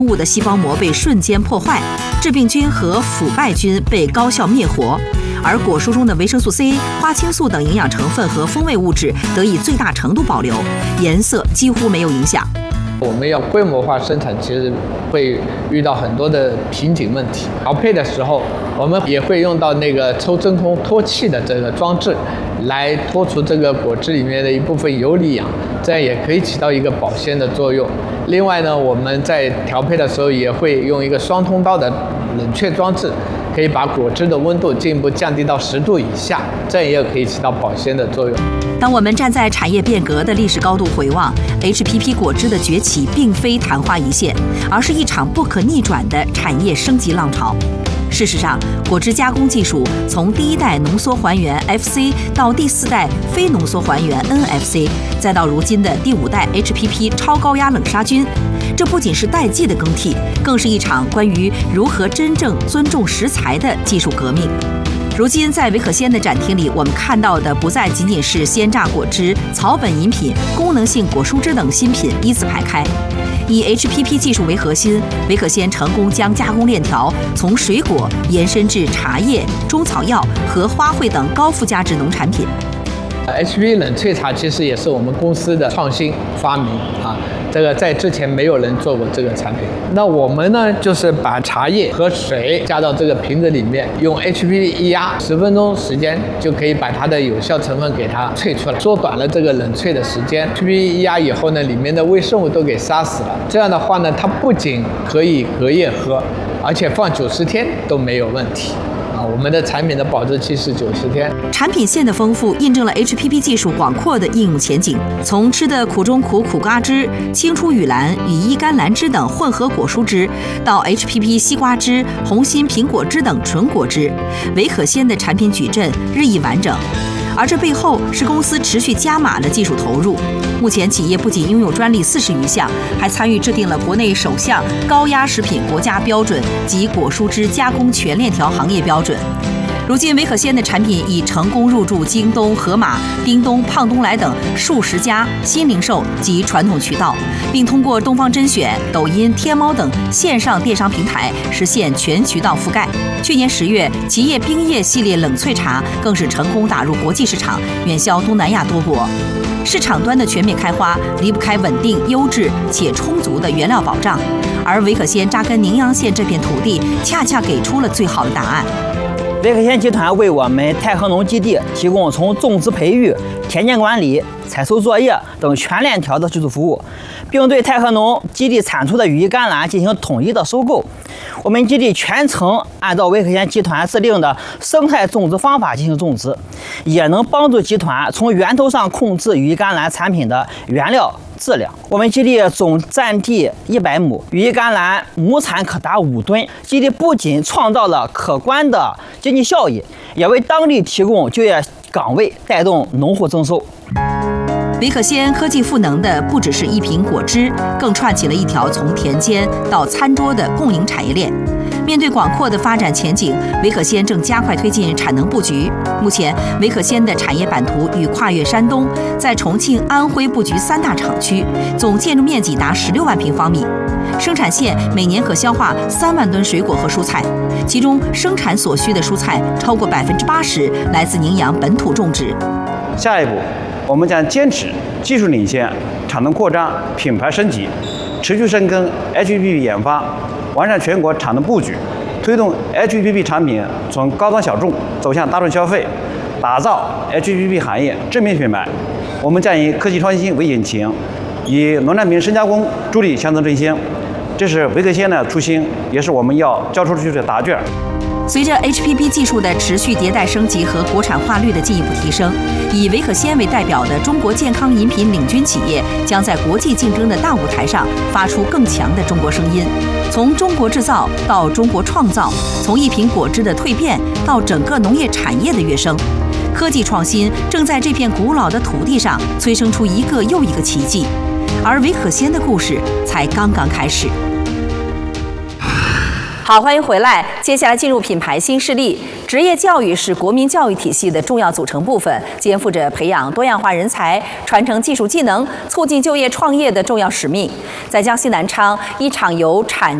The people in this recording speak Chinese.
物的细胞膜被瞬间破坏，致病菌和腐败菌被高效灭活，而果蔬中的维生素 C、花青素等营养成分和风味物质得以最大程度保留，颜色几乎没有影响。 我们要规模化生产，其实会遇到很多的瓶颈问题。调配的时候，我们也会用到那个抽真空脱气的这个装置，来脱除这个果汁里面的一部分游离氧，这样也可以起到一个保鲜的作用。另外呢，我们在调配的时候也会用一个双通道的冷却装置，可以把果汁的温度进一步降低到10度以下，这样也可以起到保鲜的作用。 当我们站在产业变革的历史高度回望 ，HPP 果汁的崛起并非昙花一现，而是一场不可逆转的产业升级浪潮。事实上，果汁加工技术从第一代浓缩还原 FC 到第4代非浓缩还原 NFC， 再到如今的第5代 HPP 超高压冷杀菌，这不仅是代际的更替，更是一场关于如何真正尊重食材的技术革命。如今，在维可鲜的展厅里，我们看到的不再仅仅是鲜榨果汁、草本饮品、功能性果蔬汁等新品依次排开。以 HPP 技术为核心，维可鲜成功将加工链条从水果延伸至茶叶、中草药和花卉等高附加值农产品。 HPP 冷萃茶其实也是我们公司的创新发明啊，这个在之前没有人做过这个产品。那我们呢，就是把茶叶和水加到这个瓶子里面，用 HPP 一压10分钟时间，就可以把它的有效成分给它萃出来，缩短了这个冷萃的时间。HPP 一压以后呢，里面的微生物都给杀死了。这样的话呢，它不仅可以隔夜喝，而且放90天都没有问题。我们的产品的保质期是90天。 产品线的丰富印证了 HPP 技术广阔的应用前景。从吃的苦中苦苦瓜汁、青出雨蓝、羽衣甘蓝汁等混合果蔬汁，到 HPP 西瓜汁、红心苹果汁等纯果汁，维可鲜的产品矩阵日益完整。而这背后是公司持续加码的技术投入。目前，企业不仅拥有专利40余项，还参与制定了国内首项高压食品国家标准及果蔬汁加工全链条行业标准。如今，维可鲜的产品已成功入驻京东、盒马、叮咚、胖东来等数十家新零售及传统渠道，并通过东方甄选、抖音、天猫等线上电商平台实现全渠道覆盖。去年10月，企业冰叶系列冷萃茶更是成功打入国际市场，远销东南亚多国。市场端的全面开花，离不开稳定、优质且充足的原料保障，而维可鲜扎根宁阳县这片土地，恰恰给出了最好的答案。 维可鲜集团为我们太和农基地提供从种植培育、田间管理、采收作业等全链条的技术服务，并对太和农基地产出的羽衣甘蓝进行统一的收购。我们基地全程按照维可鲜集团制定的生态种植方法进行种植，也能帮助集团从源头上控制羽衣甘蓝产品的原料质量。我们基地总占地100亩，羽衣甘蓝亩产可达5吨。基地不仅创造了可观的经济效益，也为当地提供就业岗位，带动农户增收。 维可鲜科技赋能的不只是一瓶果汁，更串起了一条从田间到餐桌的共赢产业链。面对广阔的发展前景，维可鲜正加快推进产能布局。目前，维可鲜的产业版图已跨越山东，在重庆、安徽布局3大厂区，总建筑面积达16万平方米。生产线每年可消化3万吨水果和蔬菜，其中生产所需的蔬菜超过80%来自宁阳本土种植。 下一步，我们将坚持技术领先、产能扩张、品牌升级，持续深耕 HPP 研发，完善全国产能布局，推动 HPP 产品从高端小众走向大众消费，打造 HPP 行业知名品牌。我们将以科技创新为引擎，以农产品深加工助力乡村振兴。这是维可鲜的初心，也是我们要交出去的答卷。 随着 HPP 技术的持续迭代升级和国产化率的进一步提升，以维可鲜为代表的中国健康饮品领军企业将在国际竞争的大舞台上发出更强的中国声音。从中国制造到中国创造，从一瓶果汁的蜕变到整个农业产业的跃升，科技创新正在这片古老的土地上催生出一个又一个奇迹，而维可鲜的故事才刚刚开始。 好，欢迎回来。接下来进入品牌新势力。职业教育是国民教育体系的重要组成部分，肩负着培养多样化人才、传承技术技能、促进就业创业的重要使命。在江西南昌，一场由产